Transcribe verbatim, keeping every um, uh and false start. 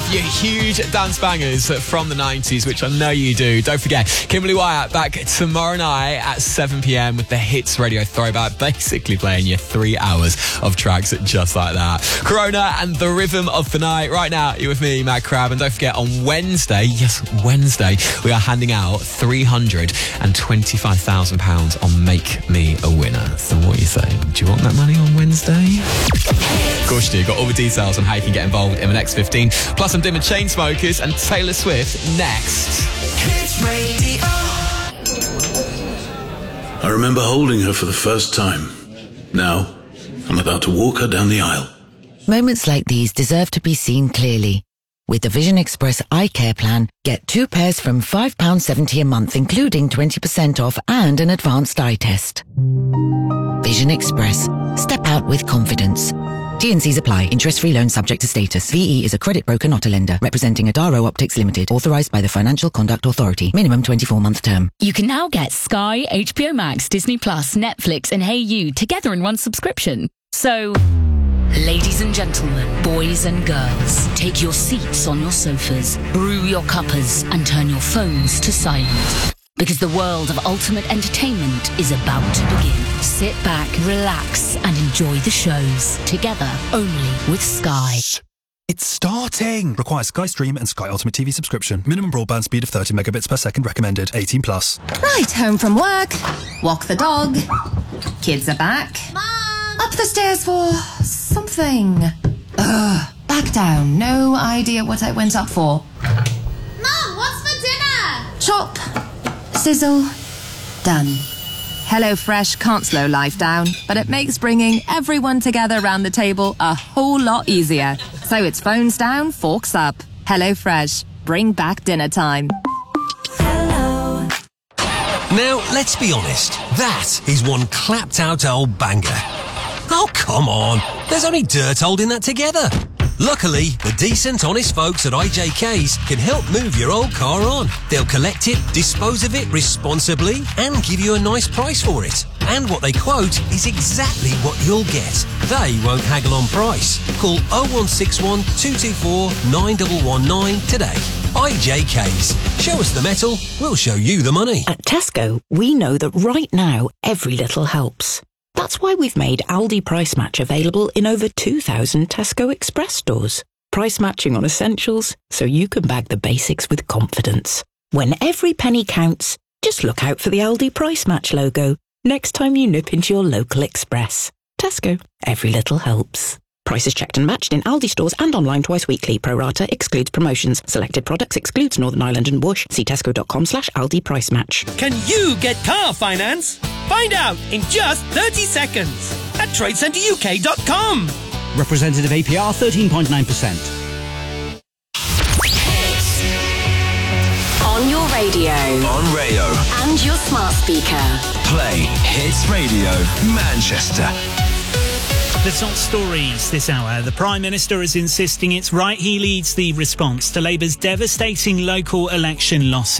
your huge dance bangers from the nineties, which I know you do. Don't forget, Kimberly Wyatt back tomorrow night at seven p.m. with the Hits Radio Throwback, basically playing you three hours of tracks just like that. Corona and the rhythm of the night. Right now, you're with me, Matt Crab, and don't forget, on Wednesday, yes, Wednesday, we are handing out three hundred twenty-five thousand pounds on Make Me a Winner. So what are you saying? Do you want that money on Wednesday? Of course you do. Got all the details on how you can get involved in the next fifteen. Plus, I'm doing the Chainsmokers and Taylor Swift next. Hits Radio. I remember holding her for the first time. Now, I'm about to walk her down the aisle. Moments like these deserve to be seen clearly. With the Vision Express Eye Care Plan, get two pairs from five pounds seventy a month, including twenty percent off and an advanced eye test. Vision Express. Step out with confidence. T and Cs apply. Interest-free loan subject to status. V E is a credit broker, not a lender. Representing Adaro Optics Limited. Authorised by the Financial Conduct Authority. Minimum twenty-four month term. You can now get Sky, H B O Max, Disney Plus, Netflix and Hey You together in one subscription. So, ladies and gentlemen, boys and girls, take your seats on your sofas, brew your cuppers and turn your phones to silent. Because the world of ultimate entertainment is about to begin. Sit back, relax, and enjoy the shows. Together, only with Sky. It's starting! Requires Sky Stream and Sky Ultimate T V subscription. Minimum broadband speed of thirty megabits per second recommended. eighteen plus. Right, home from work. Walk the dog. Kids are back. Mom! Up the stairs for something. Ugh, back down. No idea what I went up for. Mom, what's for dinner? Chop. Sizzle. Done. HelloFresh can't slow life down, but it makes bringing everyone together around the table a whole lot easier. So it's phones down, forks up. HelloFresh. Bring back dinner time. Hello. Now, let's be honest. That is one clapped-out old banger. Oh, come on. There's only dirt holding that together. Luckily, the decent, honest folks at I J K's can help move your old car on. They'll collect it, dispose of it responsibly, and give you a nice price for it. And what they quote is exactly what you'll get. They won't haggle on price. Call oh one six one, two two four, nine one one nine today. I J K's. Show us the metal, we'll show you the money. At Tesco, we know that right now, every little helps. That's why we've made Aldi Price Match available in over two thousand Tesco Express stores. Price matching on essentials, so you can bag the basics with confidence. When every penny counts, just look out for the Aldi Price Match logo next time you nip into your local Express. Tesco, every little helps. Prices checked and matched in Aldi stores and online twice weekly. Pro rata excludes promotions. Selected products excludes Northern Ireland and Bush. See tesco.com slash Aldi Price Match. Can you get car finance? Find out in just thirty seconds at trade centre U K dot com. Representative A P R thirteen point nine percent. On your radio. On Rayo. And your smart speaker. Play Hits Radio Manchester. The top stories this hour. The Prime Minister is insisting it's right he leads the response to Labour's devastating local election losses.